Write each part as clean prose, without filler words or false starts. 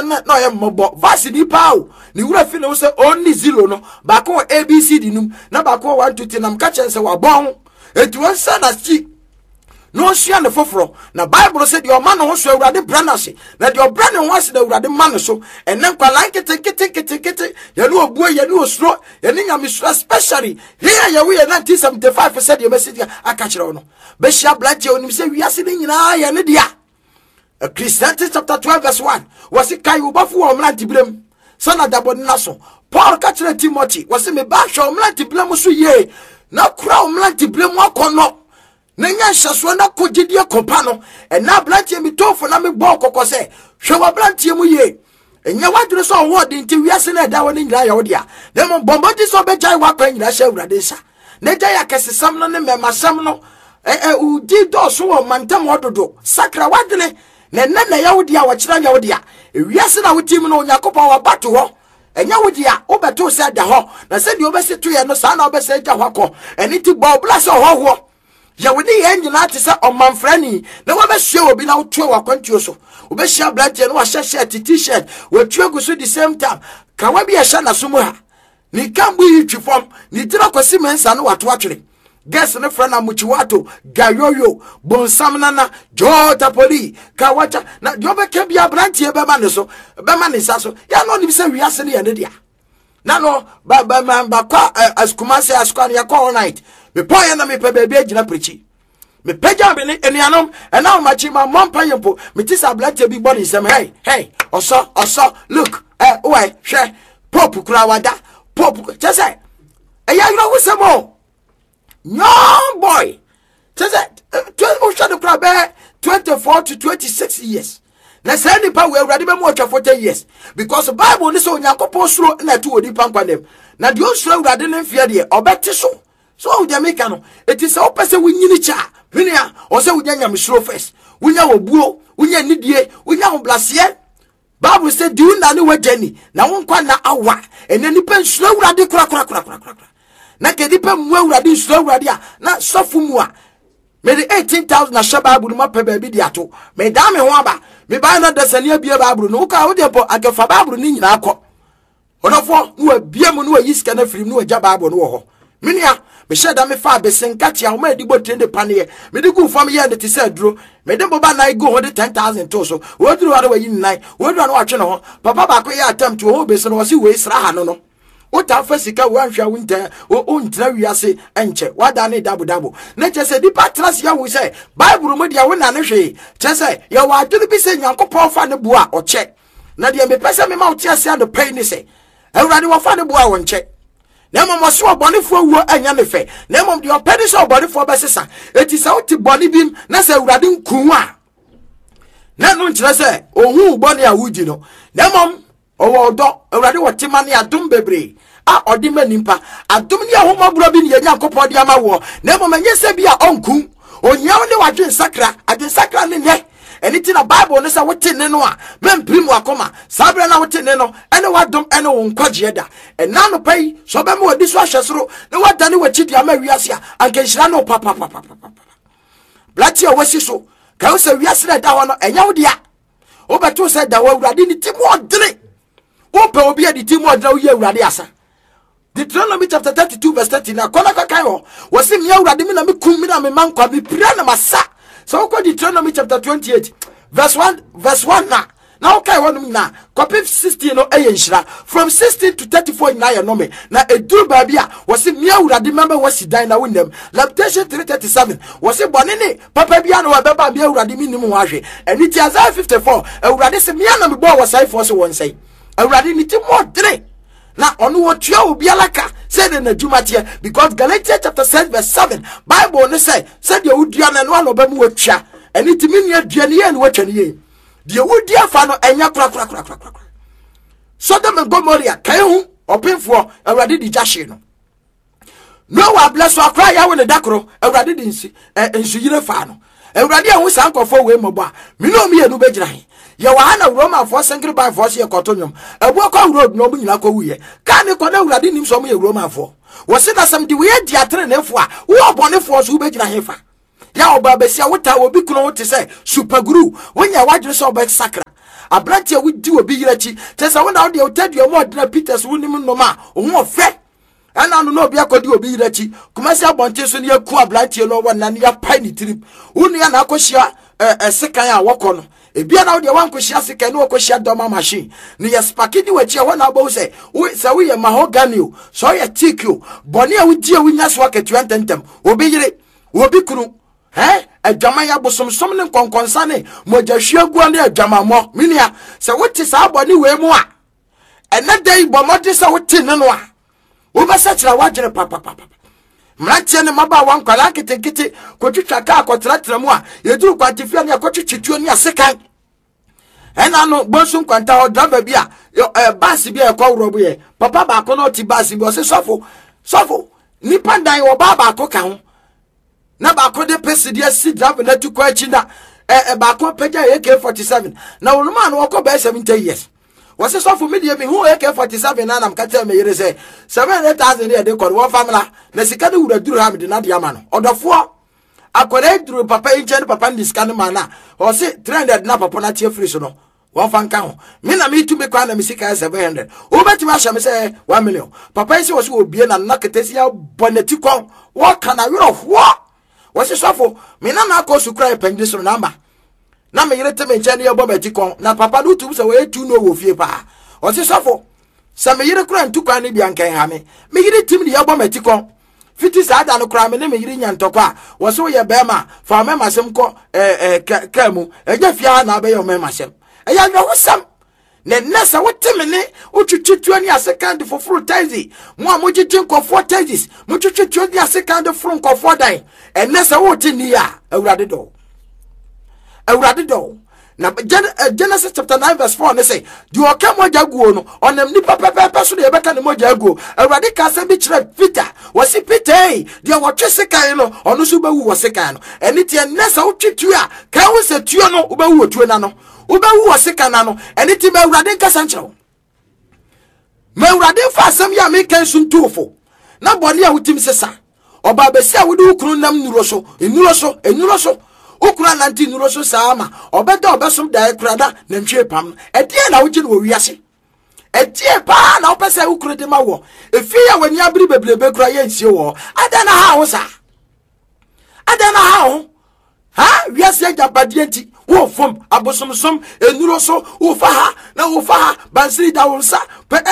no ye mobo vase ni pao ni wura fi no se only zero no ba ko abcd num na ba ko 1 2 3 nam ka chen se wa bon etu won sa na chi no sua ne foforo na bible said your man ho so awurade branase na de obrane ho ase da awurade man so enen kwala kete ye no obuo ye no osro ye ni nyame so especially here ye we 1975 said your message aka kire no be shia blache onim se wiase ni nyina ye ne dia Christianity chapter 12 verse 1 was it kai ubafu wa omlanti blem sana dabo naso Paul ka kire Timothy was me ba hwe omlanti blem so ye na kura omlanti blem akono nenya hyaso na kogidie kopa no na blantie mi tofo na me bo kokose hwe wa blantie mu ye enya wadure so wo de nti wiase na da woni nyira ya wo dia na mo bombodi so be jai wa kwa nyira hye awurade sha na jai akesesam no ne memasam no udi do so wo mantam ododo sakra wadene na ya wo dia wo kira ya wo dia wiase na wo tim no onyakopa wa bato ho enya wo dia wo beto se da ho na se di obese to ye no sa na obese ja hwako eni ti bo blase ho ya wodi ye nyina te se omanfrani na wo be hye obi na wo tue wa kwantuo so wo be hye blate no wa hye t-shirt wo tue gu so the same time ka wa bi ye hye na so mu ha ni kambu yi twifom ni tira kwasi mensa no wato atwere guess ne frana muchiwato gayoyo bonsam nana jota poli ka wacha na jobe ke bia brantie be ma ne so ya no ni se wiase ne ya ne dia na no ba kwa askumase askwan ya all night me poye na me pe bebe agina prechi me peja be ne enianom na o machi ma mompa yempo me tisa brantie bi body sem hey oso look why hwe pop kura wada pop chese eya yiro wusemo young boy, 24 to 26 years. Na say ni pa we already be more than 40 years because the Bible ni so Yakobon suro na tu odi pankwa dem. Na de osuro urade ne mfia de obeti so. So de make no. It is so person we nyini cha. Hwenia o se we nyam suro first. Wunya obuo, wunya nidie, wunya oblasie. Bible say do na ni wajani. Na wonkwa na awa. Ene ni pen suro urade kura. Na kedipa mu awurade suro awurade a na sofu mu a me de 18,000 na shaba abu ma pe baabi di ato me da me ho aba me ba na dasani abie baaburu no ka wo de po agafa baaburu ni nyina akọ onofo no abie mu no ayi sika na firim no agya baaburu no ho menia me sheda me fa besenkati a wo ma digbo trende pane me de gu fam ye ne te se aduro me de boba na go ho de 10,000 to so wo duru wa de wayi nai wo duru na wa twe no ho papa ba ko ye attempt wo be so no si we sra ha no Ota fasika wanhwa wunta o ntra wiase enche wada ne dabo na chese di patras ya wo se bible mu dia wona ne hwe chese ya wa aduru bi se Nyankopon fa ne bua oche na dia me pese me ma oti ase ado pay ni se awurade wo fa ne bua wonche na mom so obonefo wuo anya ne fe na mom dia opedi so obonefo besesa eti se oti boni bim na se awurade nkun a na no nkyere se ohu boni a wudi no na mom owo do awurade wotima ne adom bebre a odima nimpa adom ne ahomabro bi ne Nyankopon dia ma wo na mom anye se bia onku onyaw ne wadwen sakra adwen sakra ne ne eni na bible ne se wote ne no a memprim wakoma sabra na wote ne no ene wadom ene wo nkwaje da ena no pai so be me wadi so ahwesoro ne wadane wachidi ama wiase a ankenhira no papa blati o wasi so ka wo se wiase da ho no enya wo dia wo beto se da wo awurade ni ti mo odre wo pe obi adi ti mo odre wo ye awurade asa Deuteronomy chapter 32 verse 30 na kona kakai ho wasi mi awurade mi na me kum mi na me mankwa bi pira na masa so ko Deuteronomy chapter 28 verse 1 na okay wonum na copy 16 no eyenhira from 16 to 34 na ye no me na eduru baabi a wasi mi awurade member wasi dan na wonam Lamentation 3:37 wasi bonene papa bia no wabeba bia awurade mi nim ho ahwe eni ti Isaiah 54 awurade se mi na me bo wasai for so won sai awurade ni ti mo dre na onu wotua obi alaka say the najumatie because Galatians chapter 6 verse 7 Bible ne say de wudua na no anoba mu wotua eni ti mi nua duane ye ne watwa ne ye de wudia fa no enya kura Sodom and Gomorrah kai hu opinfo awurade di jashe no Noah bless wa kra ya wo ne dakoro awurade di nsi yire fa no awurade ahu sankofo we mobo a mi no mi enu begira he ye wa hana Roma for singre by force ye kotonyom ebu kwa road no nyina kwa wuye ka ne koda awurade nim so mo ye Roma for wo se na sam di we di atere ne fo a wo obonefo so begira he fa ya oba besia wota obi kuno wote say super glue when ya wadwe so oba sakra abrante we di obi yirachi tesa wona wo de otadua mo odina Peters wonim no ma wo fe ana no obi akodi obi yirachi kumasi abonte so ne yaku abrante no wona ne ya pai ni trip wonu ya na akohia sekan a wokọ no ebia na wo de wankohia sekan no wakohia doma machine ne ya spakidi wachi a wona abo say we ye mahogany o so ye teak o boni a wudi a wunya so aketu ententem obi yire obi kunu adwama ya bosomsom ne konkonsa ne mogahwe agua ne adwama mo minia se wote sa abone we mu a ene dai bomode se wote ne no a wo ba sa kira wagere papa mrantie ne maba wankwala ketekete kotwitwa ka akotratra mu a yeduru kwatifia ne akotwitwituo ne asekan ena no bonsu kwanta o driver bia bus bia e kwa wrobo ye papa ba ko no ti bus bi o se sofo nipa dan wo baba ko ka ho na ba ko de presidia si driver na tu kwa chi na ba ko peja AK47 na wonu ma no wo ko ba 70 years wo se sofo me de mi hu AK47 na nam ka tell me yere say 700,000 de de ko wo famila na sika de wura duru ha me de na de ama no odofo akwara duru papa inche papa ndiskane mana o se 300 na papa na tie free so no wo fanka ho me na me tu me kwa na me sika 700 wo beti ma sha me say 1 million papa isi wo so obie na na ketesi ya boneti kon wo kana wero ho wo se sofo me na na akosu kra epende so na ma na me yire teme nche ne yebo beti kon na papa do tu so we tu no wo fie pa wo se sofo sa me yire kra ntu kwa ne bia nkan ha me yire tim ne yebo beti kon fiti sada no kra me ne me yiri nyantokwa wo so ye bema fa me masem ko kamu eja fia na be yo me masem eya no wosam ne nesa woteme ne utwitwitu ani asekand for fruit taxi mo amogigin ko for taxis mo twitwitu ani asekand for ko for dan enesa wotini ya awurade do na Genesis chapter 9 verse 4 ne say di oka moja guo no onam ni papa so de beka ne moja guo awurade ka se bi kire Peter wasi Peter di wotwe sekan no ono so bawu wo sekan no eni tie nesa wotwitu a ka wo se tuo no wo bawu otuo na no wo bawu wo sekan na no eni tie ba awurade nka sanchero ma awurade fa asem ya me kan suntufo na bone a wotim sesa oba besi a wode ukunu nam nuro so ukura nanti nuro so sama obeda obesom da ekrada na ntwe pam edie na wogi no wiase edie pa na opese ukuru de mawo efi ya wani abiri bebrebe kura ye nsie wo adana ha wo sa adana ha wiase agabadie nti wo fom abosomsom enuro so wo fa ha bansiri da wo sa pe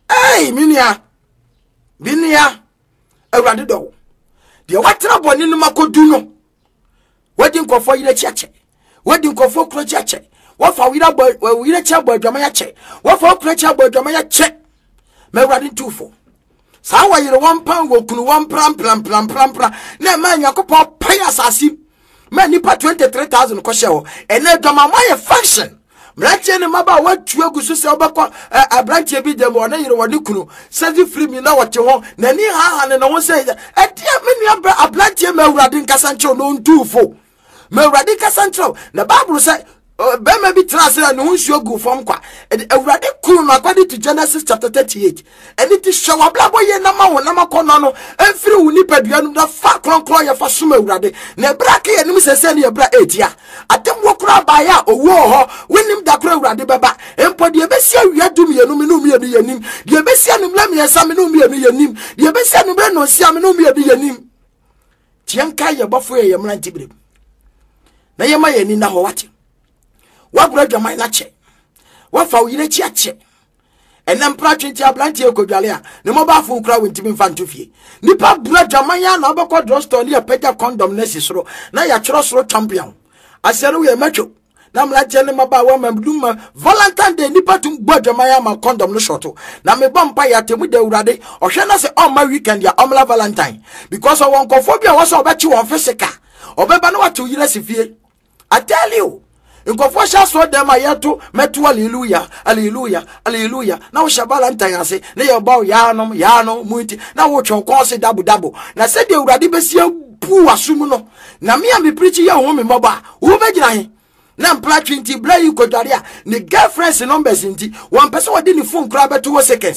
minia awrade do de watena boni no makodu no Wedding kofo yire chiache. Wedding kofo kro chiache. Wafa wira chia boy dwama ya che. Wafa kro chia boy dwama ya che. Me wradin tufo. Sa wa yire 1 pound wo kunu 1 pram. Na ma yakopɔ pay asasi. Ma nipa 23,000 ko hye wo. Ene dwama ma ye function. Mrache ne maba watu agusu se obakɔ abranche bi dem ona yire woni kunu. Sezi free mi na wote ho. Na ni ha ne no wo se etia me ni abranche ma wradin kasanche no ntufo. Me urade kasantro na Bible say be ma bi trase na hunsuo gu fom kwa urade kunu no according to Genesis chapter 38 and it is show ablabo ye na ma wona makono no enfiri wuni padua no da fa kronkron ye fa soma urade na brake ye nim sese ne bra etia atem wokura ba ya owo ho wenim da kura urade beba empo de besi awia dum ye no me no me ye nim de besi anum la me yesa me no me ye nim de besi anum bre no sia me no me ye nim tianka ye bofo ye mra ntibire na yema ye ni na ho wate wagura dwaman na che wafa uyire chi ache enam pra twenti ablanti ekodwale a ne mo ba fo kura wentimi mfa ntofie nipa bura dwaman ya na obekɔ drugstore ne pega condom na sisoro na ya kyero soro champion asere we matcho na mlaje ne maba wa mamduma Valentine Day nipa tum bɔ dwaman ya ma condom no shoto na me bompa ya temu de urade ohwe na se on ma weekend ya omla Valentine because of one kofobia was obechi won physical obeba na watu yire sifie. I tell you, in Confession, so them I yato metu hallelujah. Now Shabalantine I say, ne about yano, muiti. Now watch on course double. Now said you already be see poo asumuno. Now me and be preaching your home in Moba. Who be Nam Platinti Bray you could ne girlfriends and numbers inti. One person didn't phone crab 2 seconds.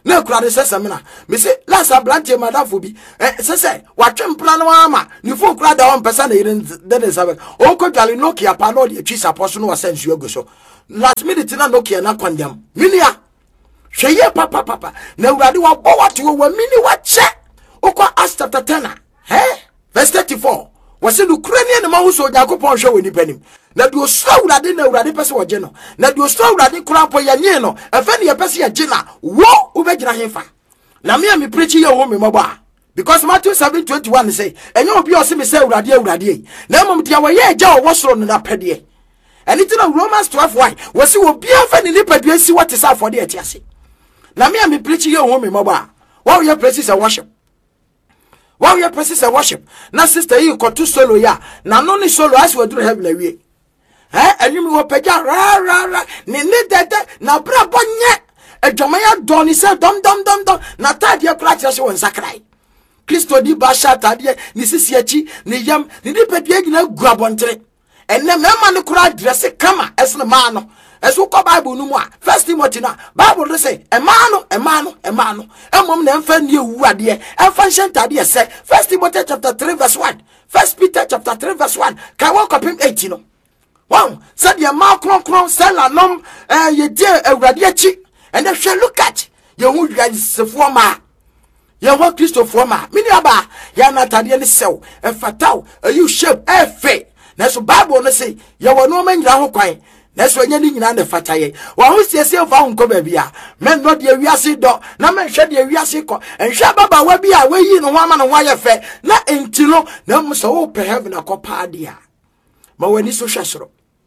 na kura de sesemina me say last ablantie madam for bi say watwe plan no ama ni phone kura da on person na yin de sabe o ko dwale Nokia pa no de twi support no wasen su ago so last minute na Nokia na kwandam minia hweye papa na urade wa bo wate wo mini wa che okwa Acts chapter 10 verse 34 wase Ukrainian ma wo so Yakobon hwe woni panim na do so urade na urade pese wo je no na do so urade kura po yanye no efe ne ye pese ye je na wo ubegina hefa na me preach ye wo me moba because Matthew 7:21 say enye obi o se me say urade na mom dia wo ye ja wo soro no na pede anything of Romans 12:1 wase wo bia fa ne nipadua si what is for the etiase na me preach ye wo me moba wo ye praises and worship. While your praises and worship, na sister you got to solo ya. Na no ni solo as we do heaven away. And you will pay ra ni dede na bra bonye. E jomaya doni se dom. Na tadia kratia se won sakrai. Kristo di basha tadia ni sisi echi ni yam ni di pedie gina guabontre. Enne mema ni kura dress kama esne mano. Esu ko Bible no mu a First Timothy na Bible say emano emom na emfa nie wu ade emfa nhentade say First Timothy chapter 3 verse 1 First Peter chapter 3 verse 1 kai wo kopim 18 no wow said ye ma kron sela nom ye die awurade achi and if you look at ye hu wiasefo ma ye ho Christopher ma mini aba ya na tade ne sew efataw you shape efe na so Bible no say ye wo no ma nyira ho kwan na so nya ni nyina na fataye wa ho siesie fa ho ko ba bia men no de wiase do na men hwe de wiase ko enhwe baba wa bia we yi no ho ama no ho aye fe na entilo na mo so wo pe heaven akopa dia ma wani so hwesoro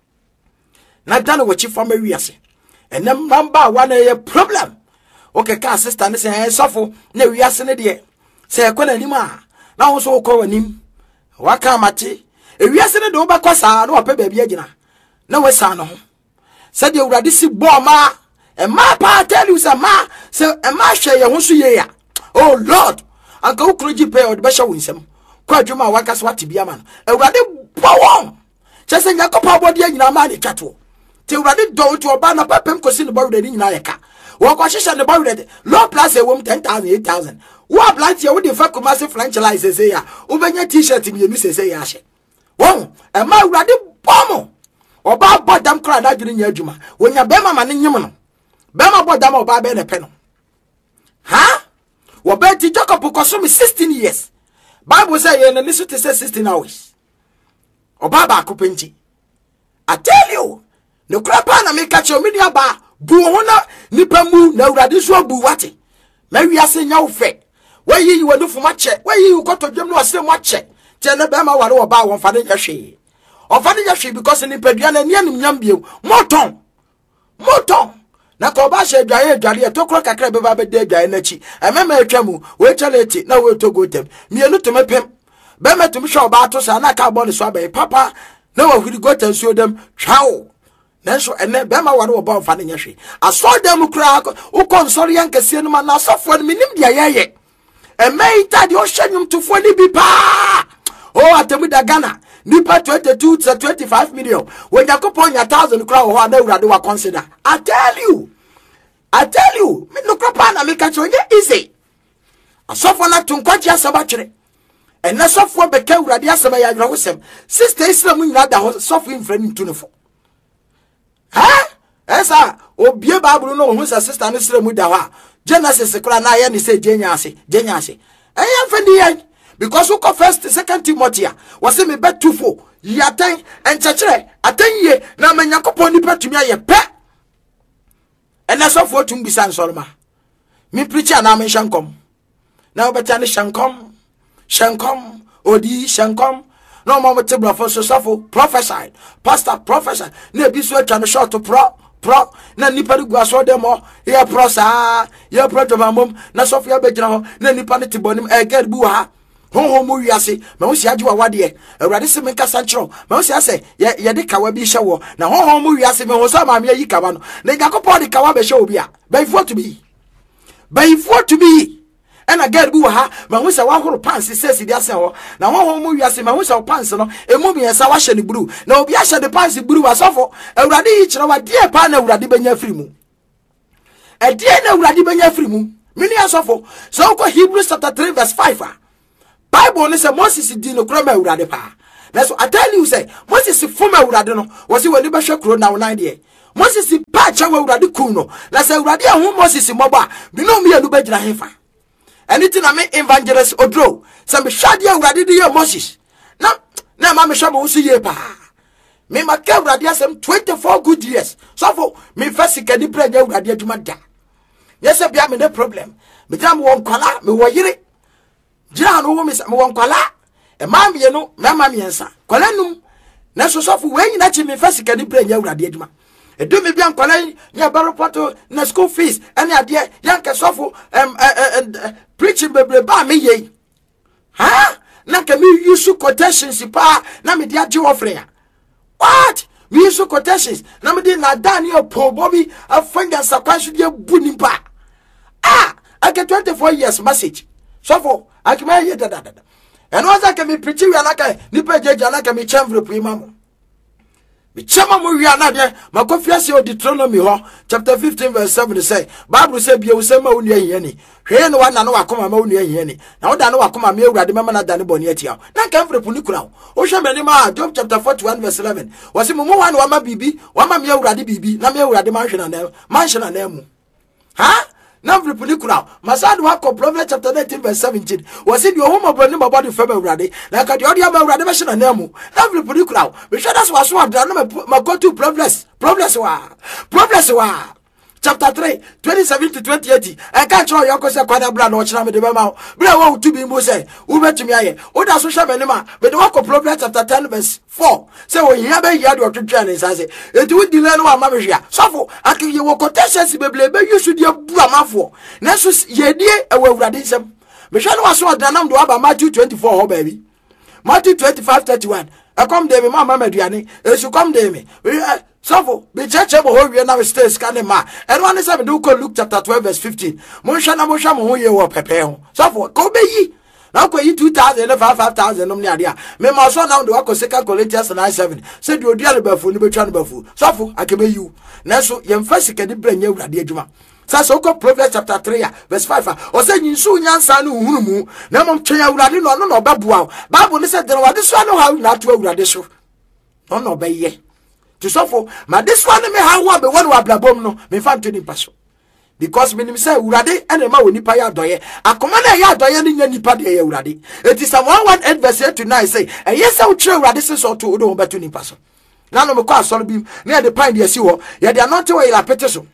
na dan wo chi fa ma wiase enem namba wa na ye problem okay ka sister ne se sofo na wiase ne de se ko na nima na ho so ko wanim wa ka mate wiase ne de wo ba ko saa na wo pe ba bia gina na we sa no said the urade si bo ma e ma pa tell you say ma say e ma hwe ye ho so ye ya oh Lord anka ukroji pay od be hwe winsem kwa adwuma waka so ate bia ma no urade bo won che se Yakobon abode nyina ma ne twato te urade do to oba na papem kosi ne bawre ni nyina yeka wo kwa hwehwe ne bawre low plus e wom 10,000 8,000 wo ablant ye wo de fa commercial franchise say ya wo benya t-shirt mi enu say ya hye won e ma urade bomo oba bodam kra da dwene nya adwuma wonya bema ma ne nyem no bema bodam oba be ne pe no ha wo be ti Jacob koso me 16 years Bible say ye ne so te say 16 hours oba ba ko penji I tell you no krapa na me catch me dia ba bu ho na nipa mu na urade so bu wate ma wiase nya wo fe we yi wonu fuma che we yi ukoto dwem no ase mo che te ne bema ware oba won fa de nya hwe ofani ya because ni pedua na ni anim nyambie moton na ko ba she adwaye to kro kakra be ba be de adwaye na chi emema atwamu we chaleti na we to go tem mienu to mepem be metum hwe oba to sa na ka bo ne so abai papa na wa huri go tan so dem twawo na so ene be ma ware oba ofani nya hwe aso dem kra u konsori yankase no ma na sofo ni minim dia yeye emeita de o hwanyum tofo ni bi pa o atemu da Ghana nipa 22 to 25 million when Yakobon 1,000 crowd ho na urade wa consider I tell you me no krapa na me catch onye easy asofo na tunkwaji asaba twere ena sofo beka urade asaba ya adwa hosem sister Islam nyina da sofo infrani tunefo ha esa obie Bible no ho sa sister no Islam da ho Genesis kra na ya ni se jenya ase eya fendi yan because who first second Timothy was me bet 2:4 yaten enchechere atenye na Yakobon ni petumi aye pe ena so for tum bisan sorma me preacher na me shankom na obeta ne shankom odi shankom no mo tebra for so prophesy pastor prophesy na bi so atwa no short pro na nipa gu aso dem o ye pro sa ye pro to mamom na sofia begina ho na nipa ne tibonim gad bu ha ho mo wiase ma wo si agye wa wade awurade se me kasa nchro ma wo si ase ye de kawa bi hye wo na ho mo wiase me ho so ma me yi kawa no na Yakobon de kawa be hye obi a by for to be and a gad bu ha ma wo se wa horo pants se dia se ho na ho mo wiase ma wo se pants no emu bi ensa wa hye ne buru na obi a hye de pants buru wasofo awurade yi kire wa die pa na awurade benya firi mu e die na awurade benya firi mu Mini asofo. So ko Hebrews chapter 3 verse 5. Bible ni say Moses di no kro ma awurade pa. Na so I tell you say Moses fuma awurade no, wo se wani ba hwe kro na wona de. Moses pa cha wa awurade ku no. Na say awurade ahun Moses mobo a, bi no me anu ba gira hefa. Anything na me evangelist Odro, say me hwade awurade de Moses. Na ma me hwe mo so ye pa. Me make awurade asem 24 good years. So for me first kadi prayer awurade aduma da. Yes, bia me no problem. Me jam won kwala, me wo yire. Jira no wo me won kwala. E ma me no, me ma me ensa. Kwala num. Na so for we nyina chi me first kadi prayer awurade aduma. E do me bia kwala nya baropoto na school fees ene ade yanka so for preaching bebre ba me ye. Ha? Na ka me use quotations pa na me dia je offering. What? We use quotations. Na me dey na Daniel po Bobby afanga sakwansu dey bunimpa. I get 24 years message. So for I can hear that. And once I can be preaching we anaka nipa jeje anaka me chambre primamu. Me chama mo wi anade makofiase o Deuteronomy ho chapter 15 verse 7 say Bible say bia usema wonu ehia ni. Hwe ne wana no wakoma ma wonu ehia ni. Na woda no wakoma me awurade mema na dane boni atia. Na kamfre puni kura. O hwe mani ma Job chapter 41 verse 11. Wasi mo wan wa ma bibi, wa ma me awurade bibi, na me awurade manhwe na na mu. Ha? Now Punikura, Masad Wako, Proverbs chapter 19, verse 17. Was it your home of Bonima body femme ready? Like a Yodia Radimation and Nemu. Now Punikura, we should us was one, my go to Proverbs chapter 3, 27 to 28. I can't show your cosa quite a brand or cham de Bama. Bravo to be Muse, Uber to me. Oda social minima, but the work of Proverbs chapter 10, verse 4. So when you have a yard or two journeys, I say, it would delay no Mamma. So I can you walk quotations, baby, you should your Brahma for. Nessus, ye dear, a well radism. Michelle was so done to about Matthew 24, baby. Matthew 25, 31. I come there, Mamma Mediani, as you come there, me. So, be church able we now stay scanning ma. And one is do Luke chapter 12, verse 15. Monshana Mosham who you were pepe. So for go be ye. Now go ye 2,000 and 5,000 omnia. Me my son now do a second Corinthians 9:7. Said you dear befu, you be trying befu. So for I can be you. Neso yem first can bring you radiajuma. So go Proverbs chapter 3, verse 5. Or say you soon yansanu humu. Namum chaya radino no babu. Bible said there was this one how not to radisho. No obey ye. To suffer, ma this one me how one be one wa blabom no me fan to ni paso because me say urade and ma woni pa ya doye akoma na ya doye ni nya nipa de ya urade it is Psalm 118 verse 8 to 9 say e yes say utre urade se so to do beto ni paso na no me kwa asoro bi na de pan de si ho ya de not we la pete so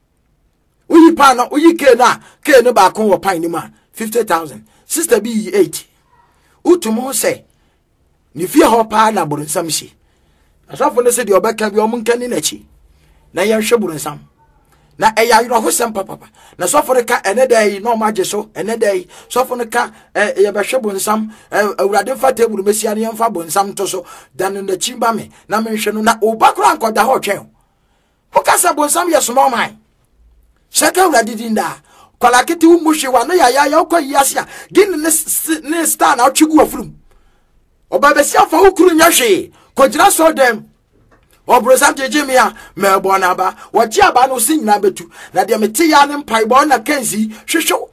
uyi pa no uyi ke no ba kon wo pan ni ma 50,000 sister be 80 utumo say ni fie ho pa na boru samshi asafo ne se de obeka bi omunkani nachi na ye hweburu nsam na eya yiro hosem papa na sofo ne ka ene dai no maje so ene dai sofo ne ka ye be hwebu nsam awurade fa teburu mesia ne yemfa bo nsam to so dan na chimba me na me hwe no na obakura ankoda ho twen ho kasa bo nsam ye so man shaka awurade dinda kwala kiti umuhwe wa no ya okwa yiasia gin ne star na otwigu afurum obabesia fa ukuru nyahwe kojira so dem obrosam jejemia mebona ba waji aba no sinyina betu na de mete ya ne mpaibo na kanzi hwehwo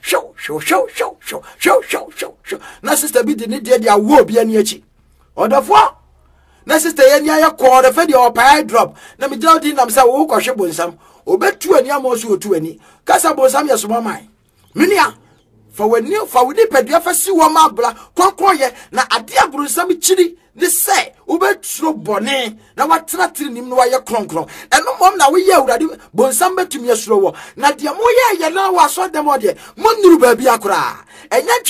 na sister bi de ne de awo obi ani achi odofo na sister ye ni aye ko de fe de opai drop na me jodi nam say wo kwhwe bonsam obetu ani amoso otu ani kasa bonsam ye so man minia fa woni pedua fa si wo ma bla konkon na ade abronsam chiri ne say ubetro bone na watena tiri nim no waye kronkron eno mom na we ye awurade bonsam betumi asuro wo na de mo ye na wa so dem ode mo nuru ba bi akora enya